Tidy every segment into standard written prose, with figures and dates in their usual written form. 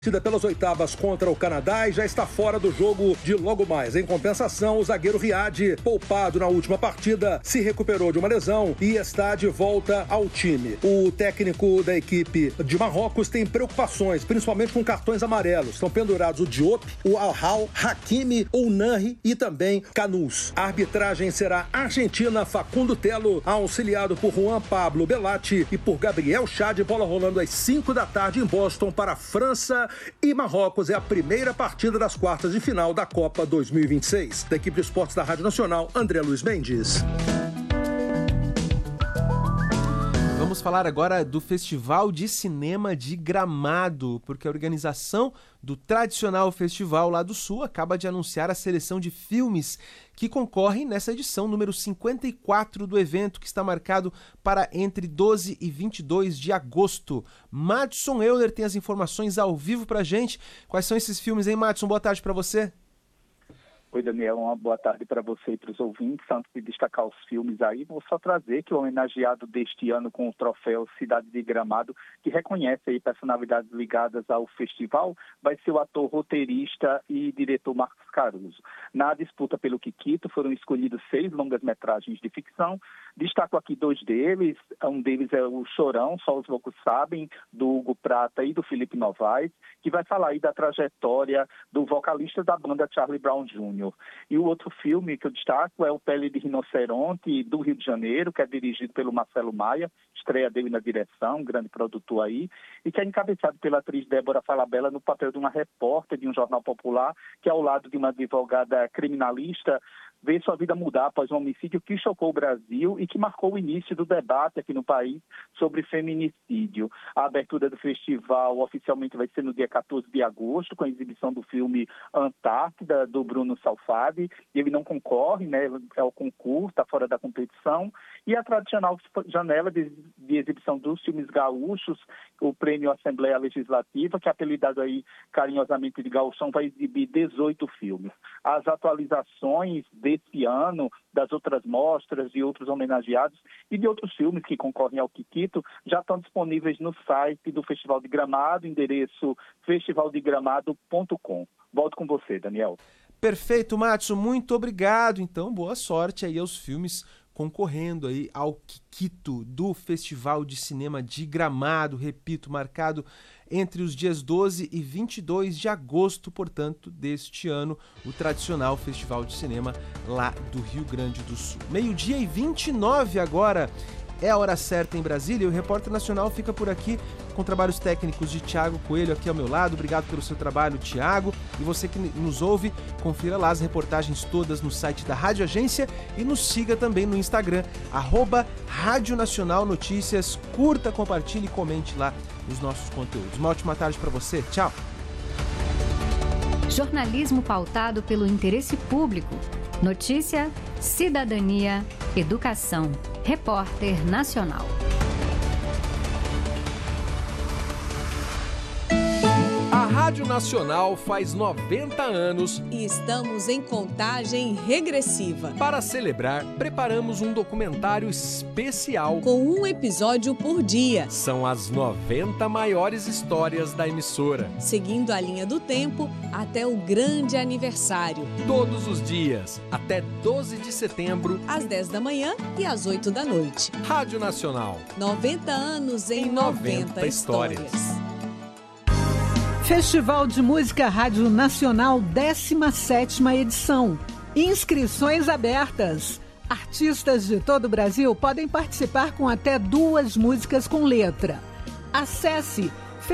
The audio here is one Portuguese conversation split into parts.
Pelas oitavas contra o Canadá e já está fora do jogo de logo mais. Em compensação, o zagueiro Riad, poupado na última partida, se recuperou de uma lesão e está de volta ao time. O técnico da equipe de Marrocos tem preocupações, principalmente com cartões amarelos. Estão pendurados o Diop, o Al-Hal, Hakimi, o Nahri e também Canus. A arbitragem será argentina, Facundo Telo, auxiliado por Juan Pablo Belatti e por Gabriel Chad. Bola rolando às 5 da tarde em Boston para a França e Marrocos. É a primeira partida das quartas de final da Copa 2026. Da equipe de esportes da Rádio Nacional, André Luiz Mendes. Vamos falar agora do Festival de Cinema de Gramado, porque a organização do tradicional festival lá do Sul acaba de anunciar a seleção de filmes que concorrem nessa edição número 54 do evento, que está marcado para entre 12 e 22 de agosto. Madison Euler tem as informações ao vivo pra gente. Quais são esses filmes, hein, Madison? Boa tarde para você. Oi, Daniel, uma boa tarde para você e para os ouvintes. Antes de destacar os filmes aí, vou só trazer que o homenageado deste ano com o troféu Cidade de Gramado, que reconhece aí personalidades ligadas ao festival, vai ser o ator, roteirista e diretor Marcos Caruso. Na disputa pelo Kikito foram escolhidos 6 longas-metragens de ficção. Destaco aqui 2 deles. Um deles é o Chorão, Só os Loucos Sabem, do Hugo Prata e do Felipe Novaes, que vai falar aí da trajetória do vocalista da banda Charlie Brown Jr. E o outro filme que eu destaco é o Pele de Rinoceronte, do Rio de Janeiro, que é dirigido pelo Marcelo Maia, estreia dele na direção, um grande produtor aí, e que é encabeçado pela atriz Débora Falabella no papel de uma repórter de um jornal popular, que ao lado de uma advogada criminalista, vê sua vida mudar após um homicídio que chocou o Brasil e que marcou o início do debate aqui no país sobre feminicídio. A abertura do festival oficialmente vai ser no dia 14 de agosto, com a exibição do filme Antártida, do Bruno Salfadi. Ele não concorre, né? É o concurso, está fora da competição. E a tradicional janela de exibição dos filmes gaúchos, o Prêmio Assembleia Legislativa, que é apelidado aí carinhosamente de Gauchão, vai exibir 18 filmes. As atualizações desse ano, das outras mostras, de outros homenageados e de outros filmes que concorrem ao Kikito, já estão disponíveis no site do Festival de Gramado, endereço festivaldeGramado.com. Volto com você, Daniel. Perfeito, Madison, muito obrigado. Então, boa sorte aí aos filmes concorrendo aí ao Kikito do Festival de Cinema de Gramado, repito, marcado entre os dias 12 e 22 de agosto, portanto, deste ano, o tradicional Festival de Cinema lá do Rio Grande do Sul. 12h29 agora. É a hora certa em Brasília e o Repórter Nacional fica por aqui com trabalhos técnicos de Thiago Coelho aqui ao meu lado. Obrigado pelo seu trabalho, Thiago. E você que nos ouve, confira lá as reportagens todas no site da Rádio Agência e nos siga também no Instagram, @Rádio Nacional Notícias. Curta, compartilhe e comente lá os nossos conteúdos. Uma ótima tarde para você. Tchau. Jornalismo pautado pelo interesse público. Notícia, cidadania, educação. Repórter Nacional. A Rádio Nacional faz 90 anos e estamos em contagem regressiva. Para celebrar, preparamos um documentário especial com um episódio por dia. São as 90 maiores histórias da emissora, seguindo a linha do tempo até o grande aniversário. Todos os dias, até 12 de setembro, às 10 da manhã e às 8 da noite. Rádio Nacional. 90 anos em 90 histórias. Festival de Música Rádio Nacional, 17ª edição. Inscrições abertas. Artistas de todo o Brasil podem participar com até 2 músicas com letra. Acesse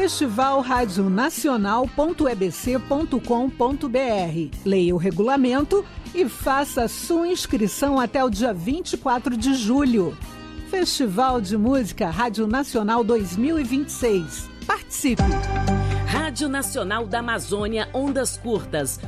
festivalradionacional.ebc.com.br. Leia o regulamento e faça sua inscrição até o dia 24 de julho. Festival de Música Rádio Nacional 2026. Participe! Rádio Nacional da Amazônia, ondas curtas,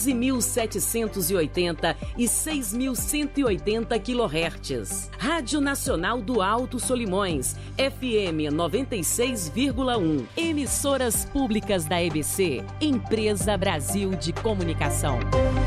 11.780 e 6.180 kHz. Rádio Nacional do Alto Solimões, FM 96,1. Emissoras públicas da EBC, Empresa Brasil de Comunicação.